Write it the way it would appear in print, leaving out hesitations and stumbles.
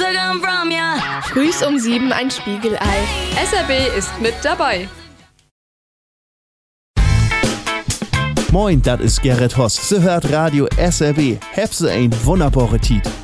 Frühs um 7 ein Spiegelei. SRB ist mit dabei. Moin, das ist Gerrit Hoss. Sie hört Radio SRB. Hab's ein wunderbare Tiet.